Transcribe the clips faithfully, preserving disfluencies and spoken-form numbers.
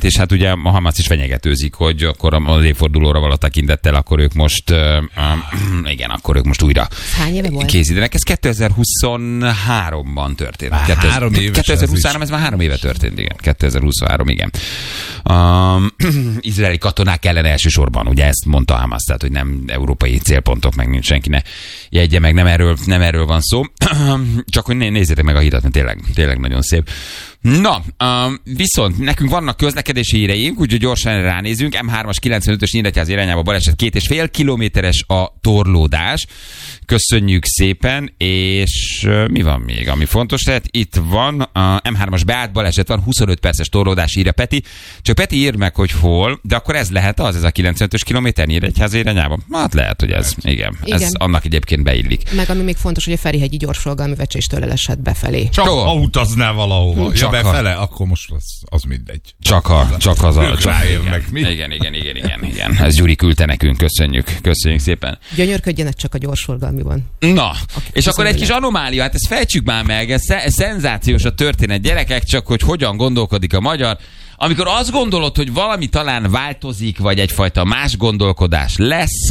és hát ugye a Hamas is fenyegetőzik, hogy akkor az évfordulóra való tekintettel, akkor ők most, uh, uh, igen, akkor ők most újra készítenek. Ez kétezer-huszonháromban történt. Három éves. kétezer-huszonhárom, ez már három éve történt, igen. kétezer-huszonhárom, igen. Um, izraeli katonák ellen elsősorban, ugye ezt mondta Hamas, tehát hogy nem európai célpontok, meg nincs senki ne jegye meg, nem erről, nem erről van szó. Csak hogy nézzétek meg a hidat, mert tényleg, tényleg nagyon szép. Na, um, viszont nekünk vannak közlekedési híreink, úgyhogy gyorsan ránézünk. em hármas kilencvenötös Nyíregyháza irányába baleset, két és fél kilométeres a torlódás. Köszönjük szépen, és uh, mi van még, ami fontos? Tehát itt van, a em hármas beállt baleset van, huszonöt perces torlódás, írja Peti. Csak Peti írd meg, hogy hol, de akkor ez lehet az, ez a kilencvenötös kilométer Nyíregyháza irányába? Hát lehet, hogy ez, igen, igen. Ez annak egyébként beillik. Meg ami még fontos, hogy a Ferihegyi gyorsforgalmi vecséstől elesett befelé. Csak oh. ha utaznál valahova, Csak ja ha. befele, akkor most az, az mindegy. Csak ha, csak az a... Csak, ráérnek, mi? Igen, igen, igen, igen, igen. Ez Gyuri küldte nekünk, köszönjük, köszönjük szépen. Gyönyörködjenek csak a gyorsforgalmiban. Na, és akkor egy kis anomália, hát ezt fejtsük már meg, ez szenzációs a történet, gyerekek, csak hogy hogyan gondolkodik a magyar. Amikor azt gondolod, hogy valami talán változik, vagy egyfajta más gondolkodás lesz,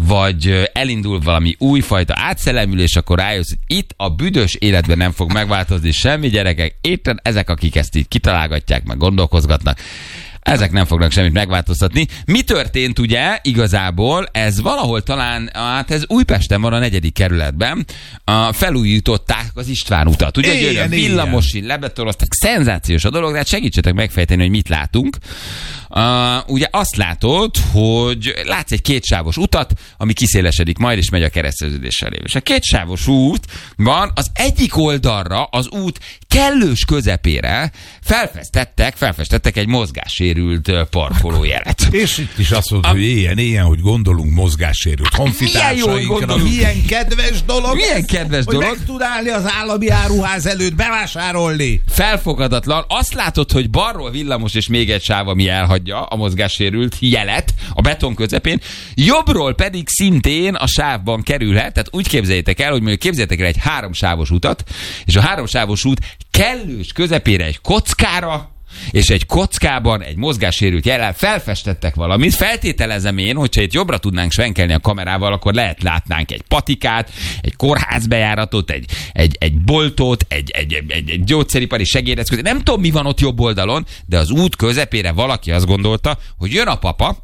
vagy elindul valami újfajta átszellemülés, akkor rájössz, hogy itt a büdös életben nem fog megváltozni semmi, gyerekek. Éppen ezek, akik ezt így kitalálgatják, meg gondolkozgatnak, ezek nem fognak semmit megváltoztatni. Mi történt ugye igazából? Ez valahol talán, hát ez Újpesten van a negyedik kerületben, a felújították az István utat. Ugye, hogy a villamosin lebetorozták, szenzációs a dolog, de hát segítsetek megfejteni, hogy mit látunk. Uh, ugye azt látod, hogy látsz egy kétsávos utat, ami kiszélesedik majd, és megy a kereszteződéssel lévő. És a kétsávos út van, az egyik oldalra, az út kellős közepére felfestettek, felfestettek egy mozgássérült parkolójelet. És itt is azt mondod, hogy ilyen, ilyen, hogy gondolunk mozgássérült honfitársainkra. Milyen kedves dolog. Milyen kedves hogy dolog. meg tud állni az állami áruház előtt bevásárolni. Felfogadatlan. Azt látod, hogy balról villamos és még egy sáv, ami elhagyja a mozgássérült jelet a beton közepén, jobbról pedig szintén a sávban kerülhet, tehát úgy képzeljétek el, hogy mondjuk képzeljétek el egy háromsávos utat, és a háromsávos út kellős közepére egy kockára, és egy kockában egy mozgássérült jellel felfestettek valamit. Feltételezem én, hogyha itt jobbra tudnánk svenkelni a kamerával, akkor lehet látnánk egy patikát, egy kórházbejáratot, egy, egy, egy boltot, egy, egy, egy, egy gyógyszeripari segédeszköz. Nem tudom, mi van ott jobb oldalon, de az út közepére valaki azt gondolta, hogy jön a papa,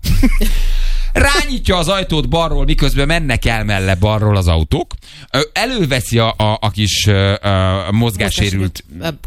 rányítja az ajtót balról, miközben mennek el melle balról az autók, előveszi a, a, a kis a mozgássérült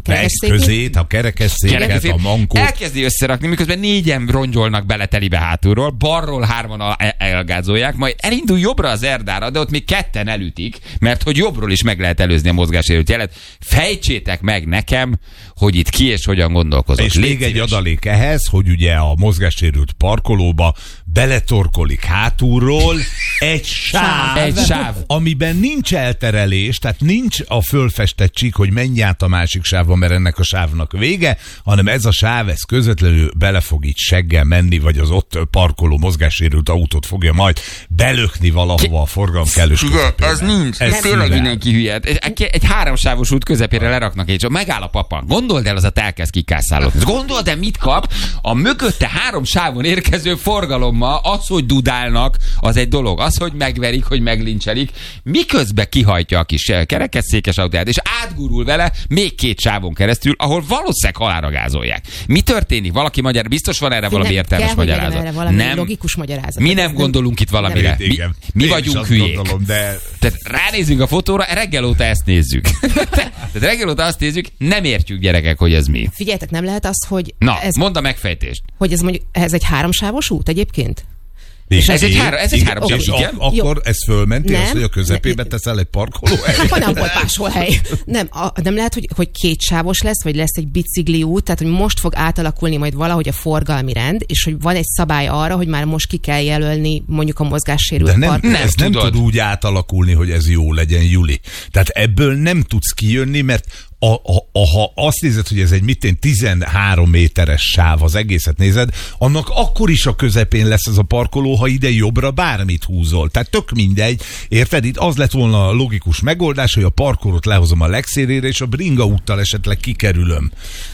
közét, a kerekesszéket, a mankót. Elkezdi összerakni, miközben négyen rongyolnak bele telibe hátulról, balról hárman elgázolják, majd elindul jobbra az Erdára, de ott még ketten elütik, mert hogy jobbról is meg lehet előzni a mozgássérült jelet. Fejtsétek meg nekem, hogy itt ki és hogyan gondolkozott. És még egy adalék ehhez, hogy ugye a mozgássérült parkolóba beletorkolik hátulról egy sáv, egy sáv, amiben nincs elterelés, tehát nincs a fölfestett csík, hogy menj át a másik sávba, mert ennek a sávnak vége, hanem ez a sáv, ez közvetlenül bele fog így seggel menni, vagy az ott parkoló mozgássérült autót fogja majd belökni valahova a forgalom kellős közepébe. Ez nincs. Ez tényleg mindenki hülye. Egy, egy háromsávos út közepére leraknak egy, megáll a papa. Gondold el, az a elkezd kikászálódni. Gondold el, mit kap a mögötte három sávon érkező forgalommal, az, hogy dudálnak, az egy dolog. Az, hogy megverik, hogy meglincselik, miközben kihajtja a kis kerekesszékes autóját, és átgurul vele még két sávon keresztül, ahol valószínűleg halálra gázolják. Mi történik? Valaki magyar, biztos van erre nem, valami értelmes kell, magyarázat? Erre valami nem, logikus magyarázat. Mi nem gondolunk itt valamire. Mi, mi vagyunk hülyék. Gondolom, de... Tehát ránézünk a fotóra, reggel óta ezt nézzük. Tehát reggel óta azt nézzük, nem értjük, gyerekek, hogy ez mi. Figyeljetek, nem lehet az, hogy... Na, ez, mondd a megfejtést. Hogy ez mondjuk, ez egy háromsávos út egyébként? És ez egy, három, ez egy háromsávos, és igen? Ak- akkor ez fölmenti, nem, az, hogy a közepébe teszel egy parkolóhelyet? Hát van abból máshol Nem, a, nem lehet, hogy, hogy kétsávos lesz, vagy lesz egy bicikli út, tehát hogy most fog átalakulni majd valahogy a forgalmi rend, és hogy van egy szabály arra, hogy már most ki kell jelölni mondjuk a mozgássérült parkolót. De nem, ez nem tud úgy átalakulni, hogy ez jó legyen, Juli. Tehát ebből nem tudsz kijönni, mert A, a, a, ha azt nézed, hogy ez egy mitén tizenhárom méteres sáv, az egészet nézed, annak akkor is a közepén lesz ez a parkoló, ha ide jobbra bármit húzol. Tehát tök mindegy. Érted? Itt az lett volna a logikus megoldás, hogy a parkolót lehozom a legszélére, és a bringa úttal esetleg kikerülöm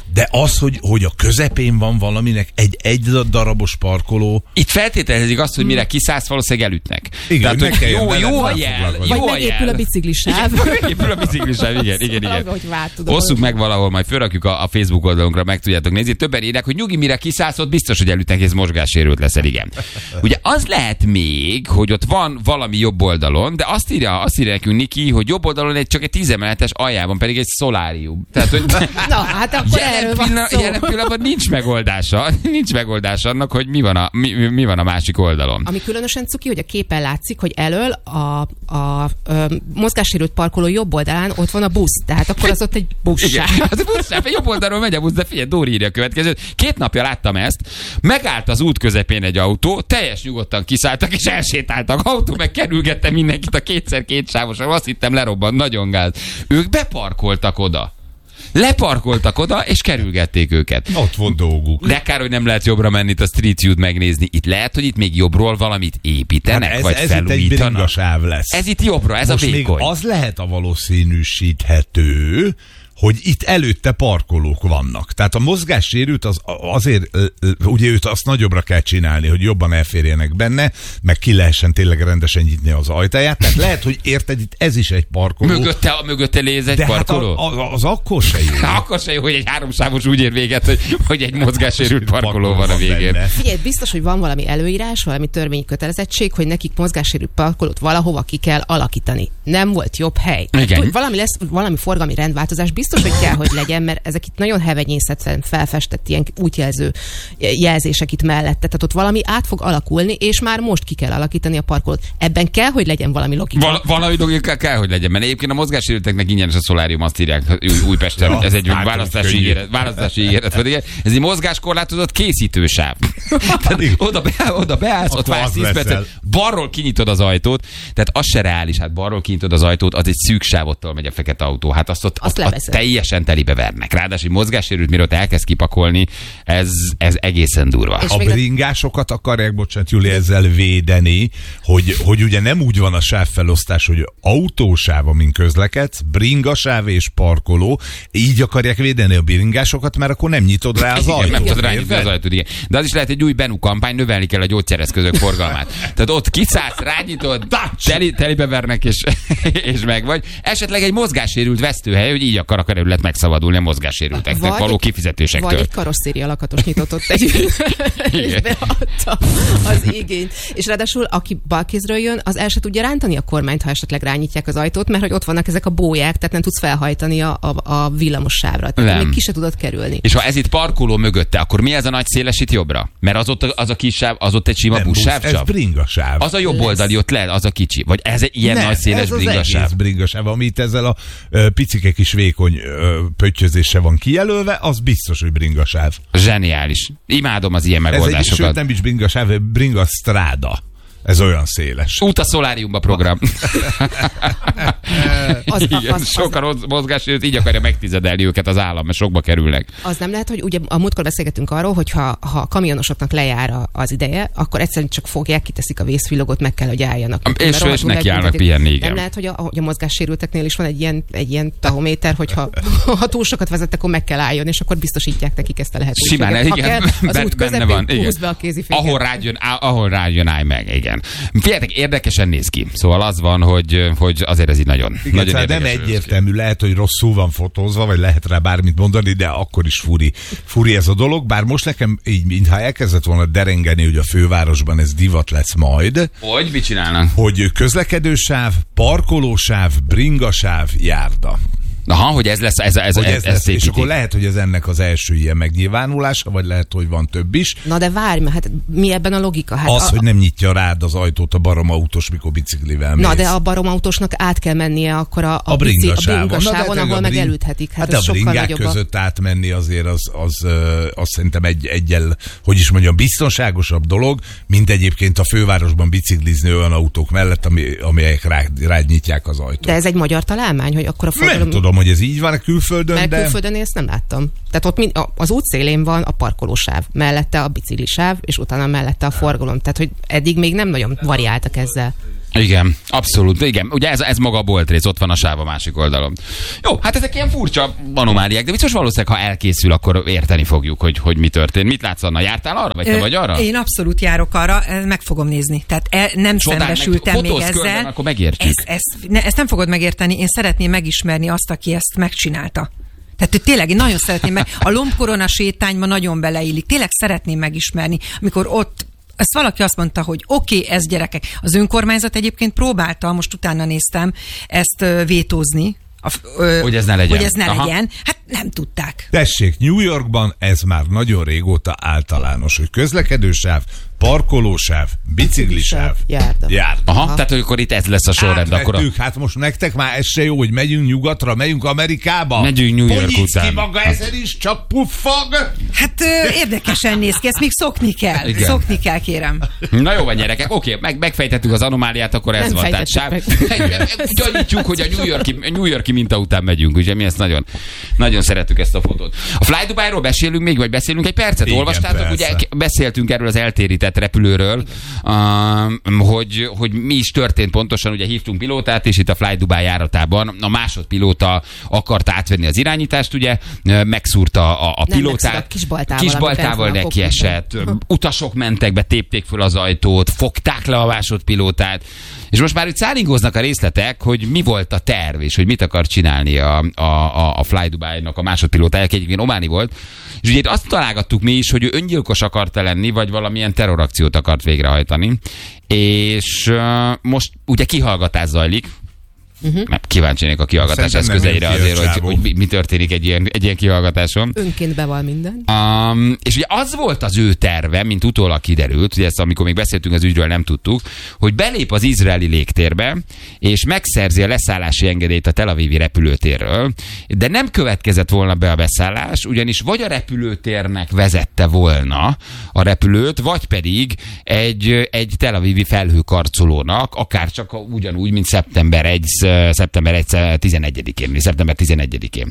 de az, hogy, hogy a közepén van valaminek egy egy darabos parkoló. Itt feltételezik azt, hogy mire kiszállsz, valószínűleg elütnek. Igen, Tehát, hogy jó, jó a veled jel. Vagy Jó a megépül jel. a biciklisáv. Igen, megépül a biciklisáv, igen, igen, igen. Hogy vár, tudom, Osszuk hogy- meg valahol, majd fölrakjuk a, a Facebook oldalunkra, meg tudjátok nézni. Többen írják, hogy nyugi, mire kiszállsz, ott biztos, hogy elütnek, és mozgássérült leszel, igen. Ugye az lehet még, hogy ott van valami jobb oldalon, de azt írja, azt írja nekünk Niki, hogy jobb oldalon egy csak egy tízemeletes, aljában pedig egy szolárium. Tehát, hogy Na, hát akkor jelen, erről van pillanat, szó. jelen pillanatban nincs megoldása. Nincs megoldása annak, hogy mi van a, mi, mi van a másik oldalon. Ami különösen cuki, hogy a képen látszik, hogy elől a, a, a mozgássérült parkoló jobb oldalán ott van a busz. Tehát akkor az ott egy Igen, buszsáv. az a buszsáv, jobb oldalról megy a busz, de figyelj, Dóri írja a következőt. Két napja láttam ezt, megállt az út közepén egy autó, teljes nyugodtan kiszálltak és elsétáltak. Autó meg kerülgette mindenkit a kétszer két sávosan, azt hittem lerobbant, nagyon gáz. Ők beparkoltak oda. Leparkoltak oda, és kerülgették őket. Ott volt dolguk. De kár, hogy nem lehet jobbra menni itt a Street View-t megnézni. Itt lehet, hogy itt még jobbról valamit építenek, Hát ez, vagy ez itt egy felújítanak. bringasáv lesz. Ez itt jobbra, ez Most a még vékony. az lehet a valószínűsíthető, hogy itt előtte parkolók vannak. Tehát a mozgássérült az azért, ugye őt azt nagyobbra kell csinálni, hogy jobban elférjenek benne, meg ki lehessen tényleg rendesen nyitni az ajtaját. Tehát lehet, hogy érted, itt ez is egy parkoló. Mögötte, mögötte léz egy de parkoló? hát a, a, az akkor se jó. Akkor se jó, hogy egy háromsávos úgy ér véget, hogy, hogy egy mozgássérült parkoló van a végén. benne. Figyelj, biztos, hogy van valami előírás, valami törvényi kötelezettség, hogy nekik mozgássérült parkolót valahova ki kell alakítani. Nem volt jobb hely. Igen. Hogy valami lesz, valami forgalmi rendváltozás biztos, hogy kell, hogy legyen, mert ezek itt nagyon hevenyészetlen felfestett ilyen útjelző jelzések itt mellette. Tehát ott valami át fog alakulni, és már most ki kell alakítani a parkolót. Ebben kell, hogy legyen valami logika. Val- valami logika kell, hogy legyen, mert egyébként a mozgássérülteknek ingyenes a szolárium, azt írják Új- Újpesten. Ja, Ez egy hát, választási könnyű. ígéret. Választási ígéret. Vagy igen. Ez egy mozgáskorlátozott készítősáv. Tehát oda, be, oda beállsz, ott Akkor vársz az tíz leszel. percet, balról kinyitod az ajtót, tehát az se reális, hát balról kinyitod az ajtót, az egy szűk sávottól megy a fekete autó. Hát azt ott, Azt ott, ott leveszed. teljesen telibe vernek. Ráadásul mozgássérült, mire ott elkezd kipakolni, ez, ez egészen durva. És A még a- bringásokat akarják, bocsánat, Júli, ezzel védeni, hogy, hogy ugye nem úgy van a sávfelosztás, hogy autósáv, amin közlekedsz, bringasáv és parkoló, így akarják védeni a bringásokat, mert akkor nem nyitod rá az Igen, ajtót. nem tudod rányitni érted? az ajtót, igen. De az is lehet egy új Benú kampány, növelni kell a gyógyszereszközök forgalmát. Tehát ott kiszállsz, rányitod, teli, telibe vernek, és, és meg vagy. Esetleg egy mozgássérült vesztőhely, hogy így akar a kerület megszabadulni a mozgássérülteknek Vagy- való kifizetésektől. Vagy egy karosszéria lakatos nyitott ott egy és Igen. beadta az igényt. És ráadásul, aki balkézről jön, az el se tudja rántani a kormányt, ha esetleg rányitják az ajtót, mert hogy ott vannak ezek a bóják, tehát nem tudsz felhajtani a, a, a villamos sávra. Tehát Nem. még ki se tudod kerülni. És ha ez itt parkoló mögötte, akkor mi ez a nagy széles itt jobbra? Mert az ott, az a kis sáv, az ott egy sima Nem, busz, buszsáv ez csak? bringasáv. Az a jobb Lesz. oldali ott le, az a kicsi. Vagy ez egy ilyen Nem, nagy széles ez az bringasáv? egész bringasáv, amit ezzel a ö, picike kis vékony ö, pöttyözése van kijelölve, az biztos, hogy bringasáv. Zseniális. Imádom az ilyen Ez egy, megoldásokat. sőt, nem is bringasáv, bringastráda. Ez olyan széles. Út a szoláriumba program. Az, Igen, az, az, sokan mozgásért így akarja megtizedelni őket az állam, mert sokba kerülnek. az nem lehet, hogy ugye a múltkor beszélgetünk arról, hogy ha, ha a kamionosoknak lejár a- az ideje, akkor egyszerűen csak fogják, kiteszik a vészvilogot, meg kell, hogy álljanak. És- Mert és rohadtul nekiállnak megbüntetik. pihenni, igen. Nem lehet, hogy a, hogy a mozgássérülteknél is van egy ilyen, egy ilyen tahométer, hogyha ha túl sokat vezet, akkor meg kell álljon, és akkor biztosítják nekik ezt a lehetőséget. Simán, Ha igen, kell, az ben- út benne közepén van. Igen. húzd be a kéziféket. Ahol rájön, á- ahol rájön, állj meg, igen. Figyeljetek, érdekesen néz ki. Szóval az van, hogy, hogy azért ez így nagyon, Igen, nagyon szóval nem érdekes. egyértelmű, lehet, hogy rosszul van fotózva, vagy lehet rá bármit mondani, de akkor is furi, furi ez a dolog. Bár most nekem így, mintha elkezdett volna derengeni, hogy a fővárosban ez divat lesz majd, Hogy mit csinálnak? hogy közlekedősáv, parkolósáv, bringasáv, járda. Aha, hogy ez lesz, ez, ez, Hogy ez, ez ez lesz, és szépítik. akkor lehet, hogy ez ennek az első ilyen megnyilvánulása, vagy lehet, hogy van több is. Na de várj, mert hát mi ebben a logika? Hát Az, a, hogy nem nyitja rád az ajtót a baromautós, mikor biciklivel mész. Na de a baromautósnak át kell mennie akkor a, a, a bici- bringasávon, a bringasávon, Na, de ahol a meg bring- elüthetik. Hát, Hát ez a sokkal bringák nagyobb a... között átmenni azért az, az, az, az szerintem egy, egyel, hogy is mondjam, biztonságosabb dolog, mint egyébként a fővárosban biciklizni olyan autók mellett, ami, amelyek rád, rád nyitják az ajtót. De ez egy magyar találmány, hogy akkor a forgalom... Nem tudom, hogy ez így van a külföldön, Mert de... külföldön én ezt nem láttam. Tehát ott mind, a- az útszélén van a parkolósáv, mellette a biciklisáv, és utána mellette a forgalom. Tehát, hogy eddig még nem nagyon variáltak ezzel. Igen, abszolút, igen. Ugye ez, ez maga a boltrész, ott van a sáv a másik oldalon. Jó, hát ezek ilyen furcsa anomáliák, de biztos valószínűleg, ha elkészül, akkor érteni fogjuk, hogy, hogy mi történt. Mit látsz, Anna? Jártál arra, vagy te vagy arra? Én abszolút járok arra, meg fogom nézni. Tehát e, nem Csodál, szembesültem még ezzel. Körben, akkor megértjük. Ezt, ezt, ne, ezt nem fogod megérteni, én szeretném megismerni azt, aki ezt megcsinálta. Tehát hogy tényleg én nagyon szeretném meg, a lombkorona sétányban nagyon beleillik. Tényleg szeretném megismerni, amikor ott ezt valaki azt mondta, hogy oké, okay, ez gyerekek. Az önkormányzat egyébként próbálta, most utána néztem, ezt ö, vétózni. A, ö, hogy ez ne legyen. Hogy ez ne Aha. legyen. Hát nem tudták. Tessék, New Yorkban ez már nagyon régóta általános, hogy közlekedősáv, parkolósáv, biciklisáv, járda. járda. Aha, Aha, tehát akkor itt ez lesz a sorrend. Akkor a... Hát most nektek már ez se jó, hogy megyünk nyugatra, megyünk Amerikába. Megyünk New York Ponyicki után. maga ezen is csak puffog. Hát ö, érdekesen néz ki, ezt még szokni kell. Igen. Szokni kell, kérem. Na jó van, gyerekek, oké, meg, megfejtettük az anomáliát, akkor ez Nem van. Tehát sáv... Gyanítjuk, hogy a New Yorki, New Yorki minta után megyünk, ugye mi ezt nagyon, nagyon szeretjük ezt a fotót. A Fly Dubai-ról beszélünk még, vagy beszélünk egy percet? Igen, Olvastátok, persze. ugye beszéltünk erről az eltérített repülőről, um, hogy, hogy mi is történt pontosan, ugye hívtunk pilótát, és itt a Fly Dubai járatában a másodpilóta akart átvenni az irányítást, ugye, megszúrta a, a Nem pilótát. megszúrt, kisbaltával, Kisbaltával ami neki bent van a esett. Utasok mentek be, tépték föl az ajtót, fogták le a másodpilótát, és most már úgy száringoznak a részletek, hogy mi volt a terv, és hogy mit akar csinálni a, a, a, a Fly Dubai-nak a másodpilótája, aki egyébként ománi volt. És ugye itt azt találgattuk mi is, hogy ő öngyilkos akart lenni, vagy valamilyen terrorakciót akart végrehajtani. És uh, most ugye kihallgatás zajlik. Uh-huh. Mert kíváncsi a kihallgatás Szerintem eszközeire nem azért, érti a hogy, hogy mi, mi történik egy ilyen, egy ilyen kihallgatáson. Önként beval minden. Um, és ugye az volt az ő terve, mint utólag kiderült, ugye ezt amikor még beszéltünk az ügyről, nem tudtuk, hogy belép az izraeli légtérbe, és megszerzi a leszállási engedélyt a Tel Avivi repülőtérről, de nem következett volna be a beszállás, ugyanis vagy a repülőtérnek vezette volna a repülőt, vagy pedig egy, egy Tel Avivi felhőkarcolónak, akár csak ugyanúgy, mint szeptember elseje, szeptember tizenegyedikén, szeptember tizenegyedikén.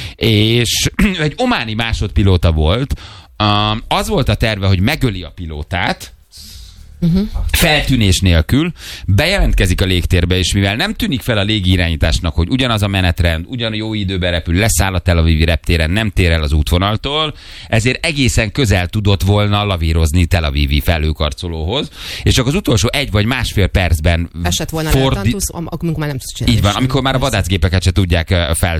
És egy ománi másodpilóta volt, az volt a terve, hogy megöli a pilótát, Uh-huh. feltűnés nélkül, bejelentkezik a légtérbe, és mivel nem tűnik fel a légirányításnak, hogy ugyanaz a menetrend, ugyan jó időben repül, leszáll a Tel Avivi reptéren, nem tér el az útvonaltól, ezért egészen közel tudott volna lavírozni Tel Avivi felhőkarcolóhoz, és csak az utolsó egy vagy másfél percben esett volna fordi... Letantus, amikor már nem tudsz csinálni. Így van, amikor már a vadászgépeket se tudják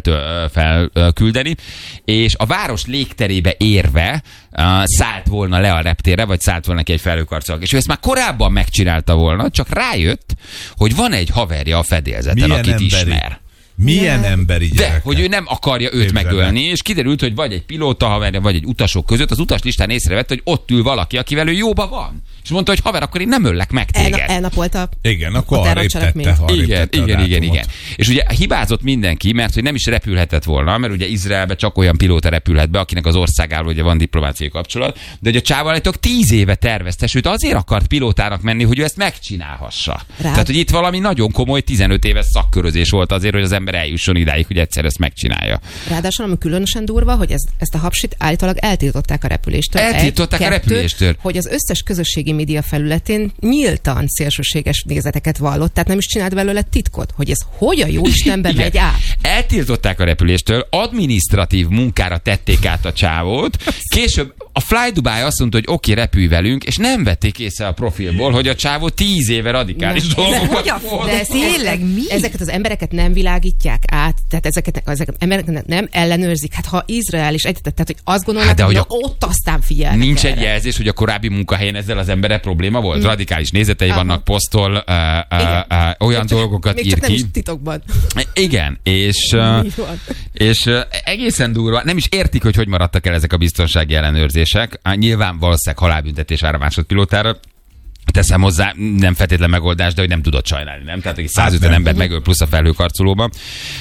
felküldeni, és a város légterébe érve uh, szállt volna le a reptérre, vagy szállt volna neki egy felhőkarcoló. És ő ezt már korábban megcsinálta volna, csak rájött, hogy van egy haverja a fedélzeten, Milyen akit emberi? ismer. Milyen emberi gyerekek. De, hogy ő nem akarja őt Képzelek. megölni, és kiderült, hogy vagy egy pilóta haverja, vagy egy utasok között az utaslistán észrevette, hogy ott ül valaki, akivel ő jóba van. És mondta, hogy haver, akkor én nem öllek meg téged. El, elnapolta. Igen, akkor a arrébb terrorcselekmény. tette, arrébb Igen, tette a igen, igen, dátumot. igen. És ugye hibázott mindenki, mert hogy nem is repülhetett volna, mert ugye Izraelbe csak olyan pilóta repülhet be, akinek az országával ugye van diplomáciai kapcsolat, de hogy a csávalátok tíz éve tervezte, sőt azért akart pilótának menni, hogy ő ezt megcsinálhassa. Rá. Tehát, hogy itt valami nagyon komoly tizenöt éves szakkörözés volt azért, hogy az ember eljusson idáig, hogy egyszer ezt megcsinálja. Ráadásul, ami különösen durva, hogy ez, ezt a hapsit állítólag eltiltották a repüléstől. Eltiltották Egy, a kettő, repüléstől. Hogy az összes közösségi média felületén nyíltan szélsőséges nézeteket vallott, tehát nem is csinált belőle titkot, hogy ez hogy a jó Istenben Igen. megy át. Eltiltották a repüléstől, adminisztratív munkára tették át a csávót, később a Fly Dubai azt mondta, hogy oké, okay, repülj velünk, és nem vették észre a profilból, hogy a csávó tíz éve radikális Nem. dolgokat hogy a- fordul. De ezt, Tényleg mi? Ezeket az embereket nem világítják át, tehát ezeket, ezeket az embereket nem ellenőrzik. Hát ha Izrael is egyetett, tehát hogy azt gondolnak, Hát de hogy hogy na, ott aztán figyelnek Nincs erre. egy jelzés, hogy a korábbi munkahelyen ezzel az emberre probléma volt? Mm. Radikális nézetei Aha. vannak, posztol, uh, uh, uh, olyan Még csak- dolgokat még ír csak nem ki. is titokban. Igen, és, uh, Így van. és uh, egészen durva, nem is értik, hogy hogy maradtak el ezek a biztonsági ellenőrzések. Uh, nyilván valószínűleg halálbüntetés ára másodpilótára. Teszem hozzá, nem feltétlen megoldás, de hogy nem tudott sajnálni, nem? Tehát, hogy százötven ember megöl plusz a felhőkarcolóban.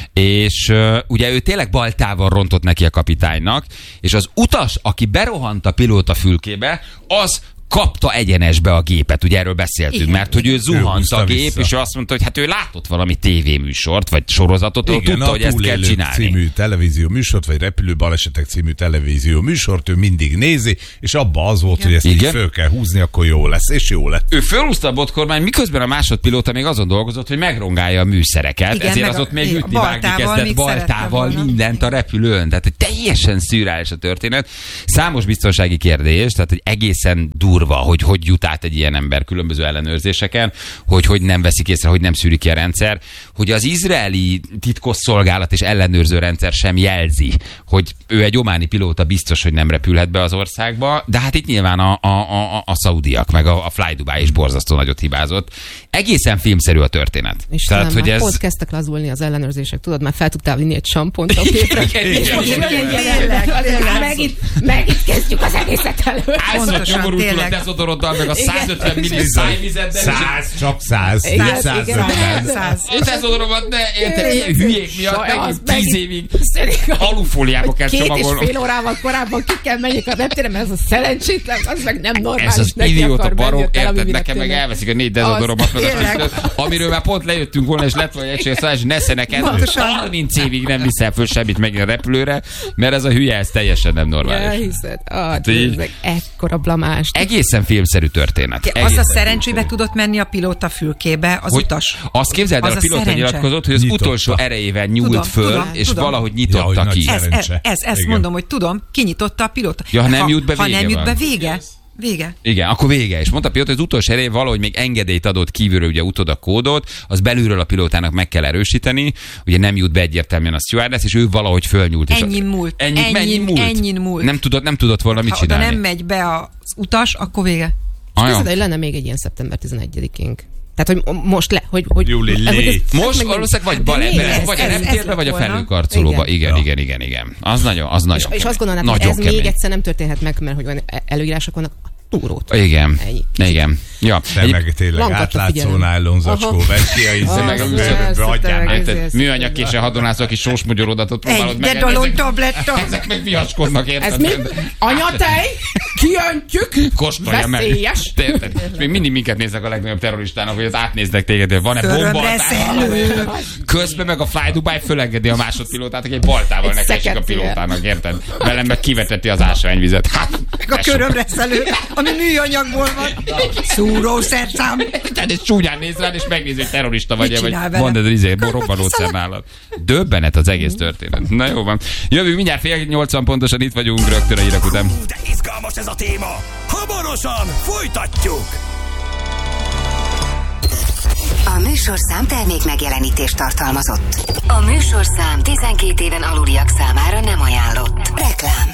És uh, ugye ő tényleg baltával rontott neki a kapitánynak, és az utas, aki berohant a pilóta fülkébe, az kapta egyenesbe a gépet, ugye erről beszéltünk, igen, mert hogy ő zuhant a gép, vissza. És ő azt mondta, hogy hát ő látott valami tévéműsort, vagy sorozatot, igen, tudta, hogy ezt kell csinálni. Című televízió műsort, vagy Repülő balesetek című televízió műsort, ő mindig nézi, és abba az volt, igen, hogy ezt így föl kell húzni, akkor jó lesz, és jó lett. Ő fölhúzta a botkormány, miközben a másodpilóta még azon dolgozott, hogy megrongálja a műszereket, igen, ezért az ott még ütni vágni kezdett baltával mindent a repülőn. Tehát teljesen szürreális a történet. Számos biztonsági kérdés, tehát hogy egészen durva, hogy hogy jut át egy ilyen ember különböző ellenőrzéseken, hogy hogy nem veszik észre, hogy nem szűri ki a rendszer, hogy az izraeli titkosszolgálat és ellenőrző rendszer sem jelzi, hogy ő egy ománi pilóta, biztos, hogy nem repülhet be az országba, de hát itt nyilván a, a, a, a szaudiak, meg a, a Fly Dubai is borzasztó nagyot hibázott. Egészen filmszerű a történet. És tehát, hogy ez... Ott kezdtek lazulni az ellenőrzések, tudod, már fel tudtál vinni egy sampont a képre. Megint kezdjük az egészet elő. Állsz a dezodoroddal, meg a százötven milli szájvizeddel. Száz, csak száz. száz. Dezodoromat ne, érted, ilyen hülyék miatt megint tíz évig alufóliába kell csomagolnom. Két és fél órával korábban ki kell menjek a reptére, mert ez a szerencsétlen, az meg nem normális. Ez az idióta barom, érted, nekem meg elveszik a négy dezodoromat, amiről már pont lejöttünk volna, és lett volna egységes szállás, hogy nesze neked, harminc évig nem viszel föl semmit megint a repülőre, mert ez a hülye, ez teljesen nem normális. Elhiszed. Ah, ekkora blamást. Egészen filmszerű történet. Egészen az a szerencsébe tudott menni a pilóta fülkébe, az hogy utas. Azt képzeld el, a pilóta nyilatkozott, hogy az nyitotta. Utolsó erejével nyúlt tudom, föl, tudom, és tudom. Valahogy nyitotta ja, ki. Ez, ez, ez, ezt igen. Mondom, hogy tudom, kinyitotta a pilóta. Ja, ha nem ha, jut be vége Ha nem jut be van. vége, vége. Igen, akkor vége. És mondta a pilóta, hogy az utolsó erejével valahogy még engedélyt adott kívülről, ugye utoda kódot, az belülről a pilótának meg kell erősíteni, ugye nem jut be egyértelműen a stewardess, és ő valahogy fölnyúlt. Ennyin múlt. Ennyi, ennyi, ennyi múlt. Ennyin múlt. Nem tudott, nem tudott volna mit ha csinálni. Ha nem megy be az utas, akkor vége. Képzeld, hogy lenne még egy ilyen szeptember tizenegyedikénk. Tehát, hogy most le, hogy... hogy Júli, hogy most valószínűleg vagy Balebben, vagy a reptérbe, vagy a felhőkarcolóba. Igen, igen, igen, igen, igen. Az nagyon, az nagyon És, és azt gondolnám, hogy ez kemény. Még egyszer nem történhet meg, mert hogy olyan előírások vannak, túrót. Igen, ennyi. Igen. Ja. Te egy... meg tényleg átlátszó nájlon zacskó, vedd ki a ízembe, adjál. Műanyag késsel hadonászol, aki sósmogyoródatot próbálod meg. Egy dedalon tabletta. Ezek meg viaskodnak, érted? Ez mi? Anyatej? Kiöntjük? Kóstolja meg. Veszélyes. És még mindig minket néznek a legnagyobb terroristának, hogy az átnéznek téged, hogy van-e bomba. Közben meg a Fly Dubai fölengedi a másodpilótát, aki egy baltával neki esik a pilótának, érted? Velem meg kiveteti az ásványvizet. Hát, a körömreszelő, ami műanyagból van. Szúrószerszám. Tehát ez csúnyán néz rád, és megnézi, hogy terrorista vagy, vagy mondd, ez izé, robbanószer nálad. Döbbenet az egész történet. Na jó van. Jövünk mindjárt fél nyolcvan pontosan, itt vagyunk rögtön a hírek után. De izgalmas ez a téma. Hamarosan folytatjuk. A műsorszám termék megjelenítést tartalmazott. A műsorszám tizenkét éven aluliak számára nem ajánlott. Reklám.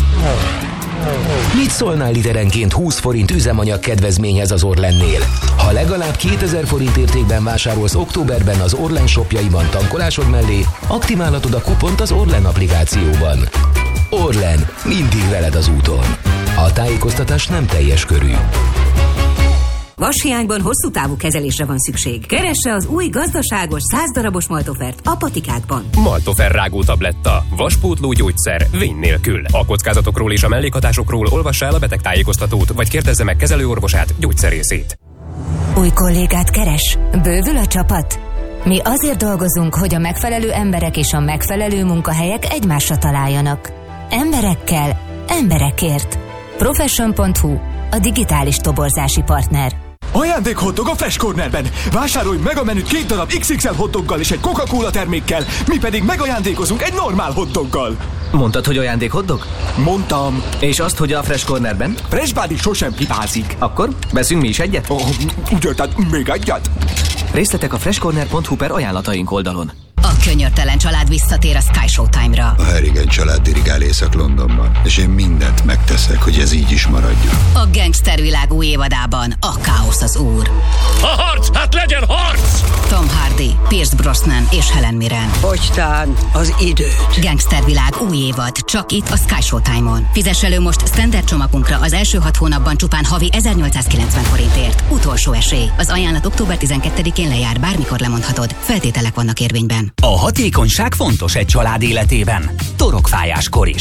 Mit szólnál literenként húsz forint üzemanyag kedvezményhez az Orlennél? Ha legalább kétezer forint értékben vásárolsz októberben az Orlen shopjaiban tankolásod mellé, aktiválhatod a kupont az Orlen applikációban. Orlen, mindig veled az úton. A tájékoztatás nem teljes körű. Vashiányban hosszú távú kezelésre van szükség. Keresse az új gazdaságos száz darabos Maltofert a patikákban. Maltofer rágó tabletta. Vaspótló gyógyszer vény nélkül. A kockázatokról és a mellékhatásokról olvassa el a betegtájékoztatót, vagy kérdezze meg kezelőorvosát, gyógyszerészét. Új kollégát keres? Bővül a csapat? Mi azért dolgozunk, hogy a megfelelő emberek és a megfelelő munkahelyek egymásra találjanak. Emberekkel, emberekért. Profession pont hu, a digitális toborzási partner. Ajándék hotdog a Fresh Cornerben! Vásárolj meg a menüt két darab iksz iksz el hotdoggal és egy Coca-Cola termékkel, mi pedig megajándékozunk egy normál hotdoggal. Mondtad, hogy ajándék hotdog? Mondtam. És azt, hogy a Fresh Cornerben? Fresh Body sosem hibázik. Akkor veszünk mi is egyet? Oh, ugye, tehát még egyet? Részletek a freshcorner pont hu per ajánlataink oldalon. A könyörtelen család visszatér a Sky Showtime-ra. A Harrigan család dirigál Észak-Londonban, és én mindent megteszek, hogy ez így is maradjon. A gangstervilág új évadában a káosz az úr. A harc, hát legyen harc! Tom Hardy, Pierce Brosnan és Helen Mirren. Fogytán az időt. Gangstervilág új évad, csak itt a Sky Showtime-on. Fizess elő most standard csomagunkra az első hat hónapban csupán havi ezernyolcszázkilencven forintért. Utolsó esély. Az ajánlat október tizenkettedikén lejár, bármikor lemondhatod. Feltételek vannak érvényben. A hatékonyság fontos egy család életében. Torokfájáskor is.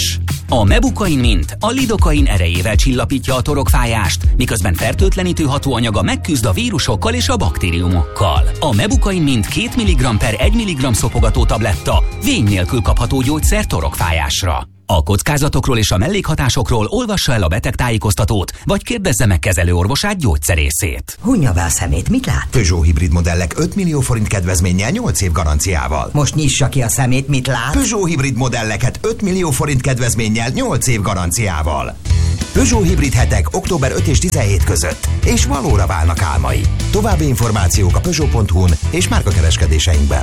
A Mebukain Mint a lidokain erejével csillapítja a torokfájást, miközben fertőtlenítő hatóanyaga megküzd a vírusokkal és a baktériumokkal. A Mebukain Mint két milligramm per egy milligramm szopogató tabletta vény nélkül kapható gyógyszer torokfájásra. A kockázatokról és a mellékhatásokról olvassa el a betegtájékoztatót, vagy kérdezze meg kezelőorvosát, gyógyszerészét. Hunja be a szemét, mit lát? Peugeot hibrid modellek öt millió forint kedvezménnyel nyolc év garanciával. Most nyissa ki a szemét, mit lát? Peugeot hibrid modelleket öt millió forint kedvezménnyel nyolc év garanciával. Peugeot hibrid hetek október ötödike és tizenhetedike között, és valóra válnak álmai. További információk a peugeot pont hu-n és márkakereskedéseinkben.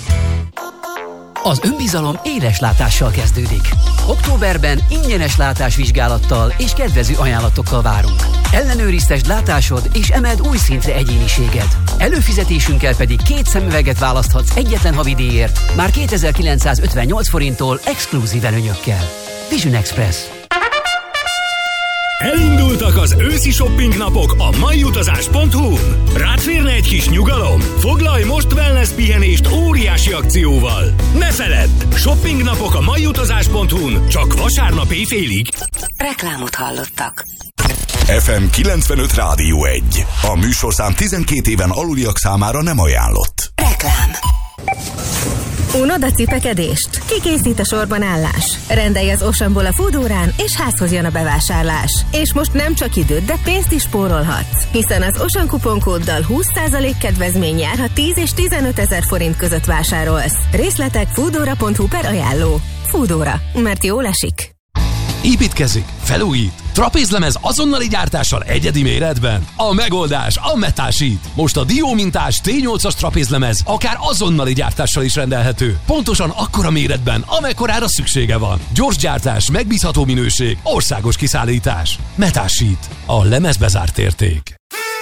Az önbizalom éles látással kezdődik. Októberben ingyenes látásvizsgálattal és kedvező ajánlatokkal várunk. Ellenőriztesd látásod és emeld új szintre egyéniséged. Előfizetésünkkel pedig két szemüveget választhatsz egyetlen havidíjért, már kétezer-kilencszázötvennyolc forinttól exkluzív előnyökkel. Vision Express. Elindultak az őszi shopping napok a maiutazás pont hu-n. Rád férne egy kis nyugalom? Foglalj most wellness pihenést óriási akcióval. Ne feledd! Shopping napok a maiutazás pont hu-n csak vasárnap éjfélig. Reklámot hallottak. ef em kilencvenöt Rádió egy. A műsorszám tizenkét éven aluliak számára nem ajánlott. Reklám. Unod a cipekedést? Ki készít a sorban állás? Rendelj az Oceanból a Foodórán, és házhoz jön a bevásárlás. És most nem csak időt, de pénzt is spórolhatsz. Hiszen az Ocean kuponkóddal húsz százalék kedvezmény jár, ha tíz és tizenöt ezer forint között vásárolsz. Részletek foodora pont hu per ajánló. Foodóra, mert jól esik. Építkezik, felújít, trapézlemez azonnali gyártással egyedi méretben. A megoldás a Metal Sheet. Most a Dio mintás té nyolcas trapézlemez akár azonnali gyártással is rendelhető. Pontosan akkora méretben, amekkorára szüksége van. Gyors gyártás, megbízható minőség, országos kiszállítás. Metal Sheet. A lemezbe zárt érték.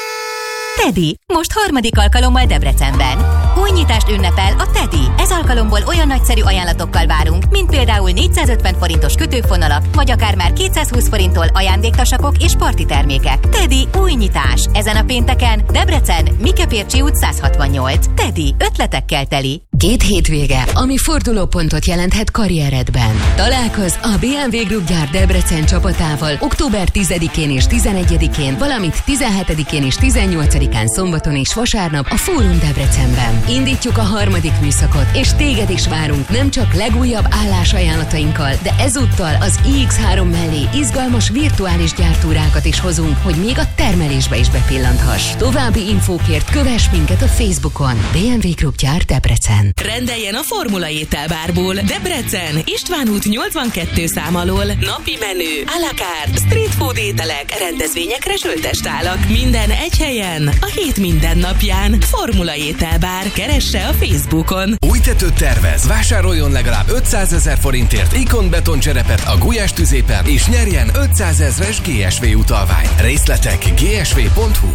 Teddy, most harmadik alkalommal Debrecenben. Új nyitást ünnepel a Teddy. Ez alkalomból olyan nagyszerű ajánlatokkal várunk, mint például négyszázötven forintos kötőfonalak, vagy akár már kétszázhúsz forinttól ajándéktasakok és parti termékek. Teddy új nyitás. Ezen a pénteken Debrecen, Mikepércsi út száz hatvannyolc. Teddy, ötletekkel teli. Két hétvége, ami fordulópontot jelenthet karrieredben. Találkozz a bé em vé Group gyár Debrecen csapatával október tizedikén és tizenegyedikén, valamint tizenhetedikén és tizennyolcadikán szombaton és vasárnap a Fórum Debrecenben. Indítjuk a harmadik műszakot, és téged is várunk nem csak legújabb állásajánlatainkkal, de ezúttal az i iksz három mellé izgalmas virtuális gyártúrákat is hozunk, hogy még a termelésbe is bepillanthass. További infókért kövess minket a Facebookon. bé em vé Group gyár Debrecen. Rendeljen a Formula ételbárból Debrecen, István út nyolcvankettő szám alól. Napi menü, à la carte, street food ételek, rendezvényekre söltestálak. Minden egy helyen, a hét minden napján. Formula ételbár, keresse a Facebookon. Új tetőt tervez? Vásároljon legalább ötszázezer forintért Ikon betoncserepet a Gulyás tüzépen, és nyerjen ötszázezres gé es vé utalvány. Részletek gé es vé pont hu.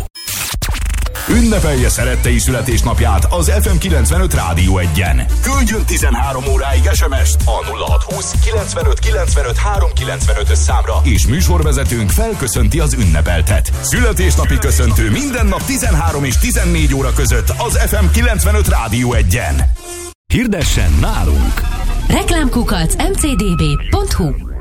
Ünnepelje szerettei születésnapját az ef em kilencvenöt Rádió egyen. Küldjön tizenhárom óráig es em est a nulla hatszázhúsz kilencvenöt kilencvenöt háromszázkilencvenötös számra, és műsorvezetőnk felköszönti az ünnepeltet. Születésnapi köszöntő minden nap tizenhárom és tizennégy óra között az ef em kilencvenöt Rádió egyen. Hirdessen nálunk! Reklámkukac em cé dé bé pont hu